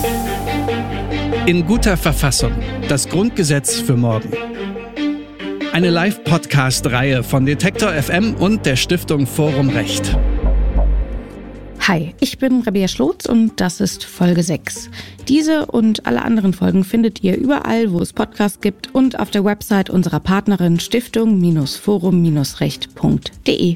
In guter Verfassung. Das Grundgesetz für morgen. Eine Live-Podcast-Reihe von Detektor FM und der Stiftung Forum Recht. Hi, ich bin Rabea Schlotz und das ist Folge 6. Diese und alle anderen Folgen findet ihr überall, wo es Podcasts gibt und auf der Website unserer Partnerin stiftung-forum-recht.de.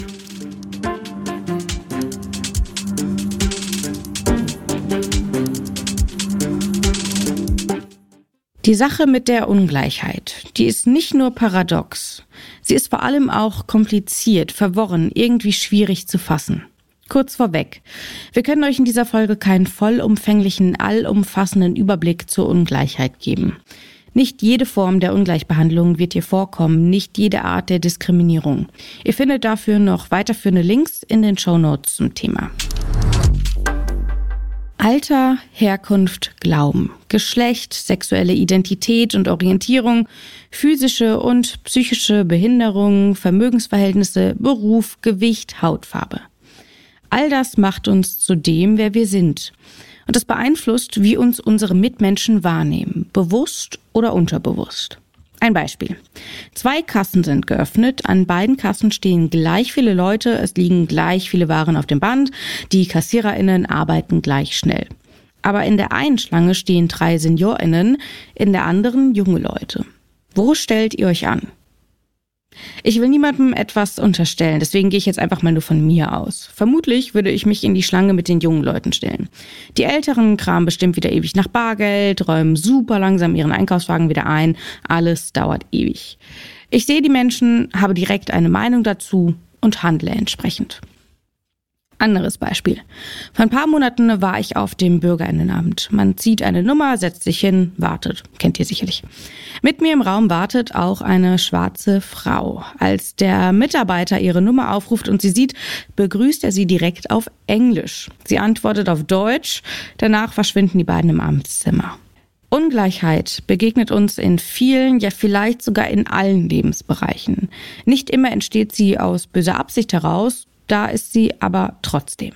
Die Sache mit der Ungleichheit, die ist nicht nur paradox, sie ist vor allem auch kompliziert, verworren, irgendwie schwierig zu fassen. Kurz vorweg, wir können euch in dieser Folge keinen vollumfänglichen, allumfassenden Überblick zur Ungleichheit geben. Nicht jede Form der Ungleichbehandlung wird hier vorkommen, nicht jede Art der Diskriminierung. Ihr findet dafür noch weiterführende Links in den Shownotes zum Thema. Alter, Herkunft, Glauben, Geschlecht, sexuelle Identität und Orientierung, physische und psychische Behinderungen, Vermögensverhältnisse, Beruf, Gewicht, Hautfarbe. All das macht uns zu dem, wer wir sind. Und das beeinflusst, wie uns unsere Mitmenschen wahrnehmen, bewusst oder unterbewusst. Ein Beispiel. 2 Kassen sind geöffnet, an beiden Kassen stehen gleich viele Leute, es liegen gleich viele Waren auf dem Band, die KassiererInnen arbeiten gleich schnell. Aber in der einen Schlange stehen 3 SeniorInnen, in der anderen junge Leute. Wo stellt ihr euch an? Ich will niemandem etwas unterstellen, deswegen gehe ich jetzt einfach mal nur von mir aus. Vermutlich würde ich mich in die Schlange mit den jungen Leuten stellen. Die Älteren kramen bestimmt wieder ewig nach Bargeld, räumen super langsam ihren Einkaufswagen wieder ein. Alles dauert ewig. Ich sehe die Menschen, habe direkt eine Meinung dazu und handle entsprechend. Anderes Beispiel. Vor ein paar Monaten war ich auf dem BürgerInnenamt. Man zieht eine Nummer, setzt sich hin, wartet. Kennt ihr sicherlich. Mit mir im Raum wartet auch eine schwarze Frau. Als der Mitarbeiter ihre Nummer aufruft und sie sieht, begrüßt er sie direkt auf Englisch. Sie antwortet auf Deutsch. Danach verschwinden die beiden im Amtszimmer. Ungleichheit begegnet uns in vielen, ja vielleicht sogar in allen Lebensbereichen. Nicht immer entsteht sie aus böser Absicht heraus, da ist sie aber trotzdem.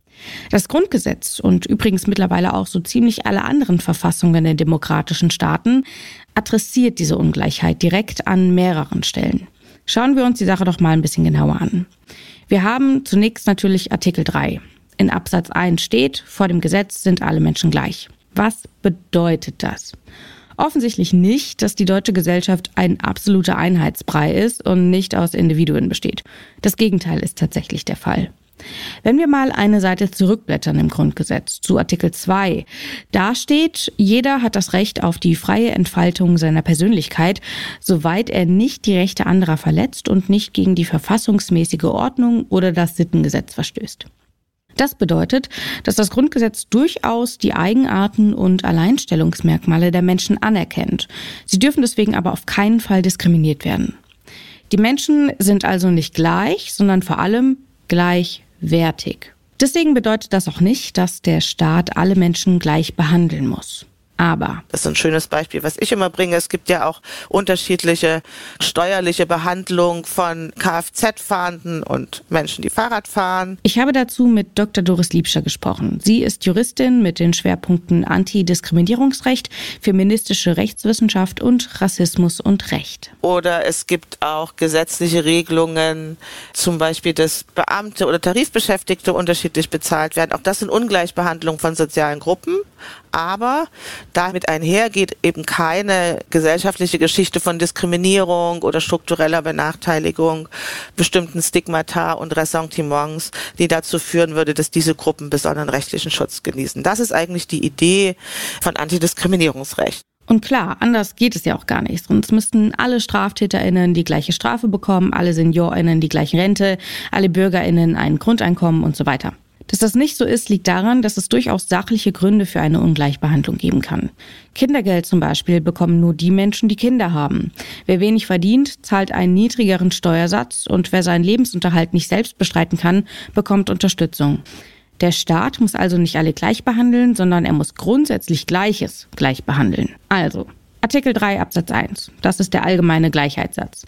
Das Grundgesetz und übrigens mittlerweile auch so ziemlich alle anderen Verfassungen der demokratischen Staaten adressiert diese Ungleichheit direkt an mehreren Stellen. Schauen wir uns die Sache doch mal ein bisschen genauer an. Wir haben zunächst natürlich Artikel 3. In Absatz 1 steht, vor dem Gesetz sind alle Menschen gleich. Was bedeutet das? Offensichtlich nicht, dass die deutsche Gesellschaft ein absoluter Einheitsbrei ist und nicht aus Individuen besteht. Das Gegenteil ist tatsächlich der Fall. Wenn wir mal eine Seite zurückblättern im Grundgesetz zu Artikel 2, da steht, jeder hat das Recht auf die freie Entfaltung seiner Persönlichkeit, soweit er nicht die Rechte anderer verletzt und nicht gegen die verfassungsmäßige Ordnung oder das Sittengesetz verstößt. Das bedeutet, dass das Grundgesetz durchaus die Eigenarten und Alleinstellungsmerkmale der Menschen anerkennt. Sie dürfen deswegen aber auf keinen Fall diskriminiert werden. Die Menschen sind also nicht gleich, sondern vor allem gleichwertig. Deswegen bedeutet das auch nicht, dass der Staat alle Menschen gleich behandeln muss. Aber das ist ein schönes Beispiel, was ich immer bringe. Es gibt ja auch unterschiedliche steuerliche Behandlung von Kfz-Fahrenden und Menschen, die Fahrrad fahren. Ich habe dazu mit Dr. Doris Liebscher gesprochen. Sie ist Juristin mit den Schwerpunkten Antidiskriminierungsrecht, feministische Rechtswissenschaft und Rassismus und Recht. Oder es gibt auch gesetzliche Regelungen, zum Beispiel, dass Beamte oder Tarifbeschäftigte unterschiedlich bezahlt werden. Auch das sind Ungleichbehandlung von sozialen Gruppen. Aber damit einhergeht eben keine gesellschaftliche Geschichte von Diskriminierung oder struktureller Benachteiligung, bestimmten Stigmata und Ressentiments, die dazu führen würde, dass diese Gruppen besonderen rechtlichen Schutz genießen. Das ist eigentlich die Idee von Antidiskriminierungsrecht. Und klar, anders geht es ja auch gar nicht. Sonst müssten alle StraftäterInnen die gleiche Strafe bekommen, alle SeniorInnen die gleiche Rente, alle BürgerInnen ein Grundeinkommen und so weiter. Dass das nicht so ist, liegt daran, dass es durchaus sachliche Gründe für eine Ungleichbehandlung geben kann. Kindergeld zum Beispiel bekommen nur die Menschen, die Kinder haben. Wer wenig verdient, zahlt einen niedrigeren Steuersatz und wer seinen Lebensunterhalt nicht selbst bestreiten kann, bekommt Unterstützung. Der Staat muss also nicht alle gleich behandeln, sondern er muss grundsätzlich Gleiches gleich behandeln. Also, Artikel 3 Absatz 1, das ist der allgemeine Gleichheitssatz.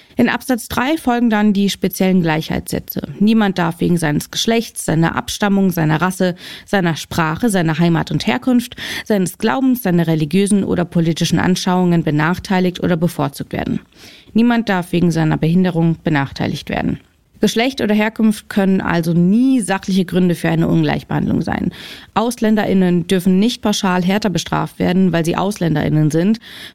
In Absatz 3 folgen dann die speziellen Gleichheitssätze. Niemand darf wegen seines Geschlechts, seiner Abstammung, seiner Rasse, seiner Sprache, seiner Heimat und Herkunft, seines Glaubens, seiner religiösen oder politischen Anschauungen benachteiligt oder bevorzugt werden. Niemand darf wegen seiner Behinderung benachteiligt werden. Geschlecht oder Herkunft können also nie sachliche Gründe für eine Ungleichbehandlung sein. AusländerInnen dürfen nicht pauschal härter bestraft werden, weil sie AusländerInnen sind.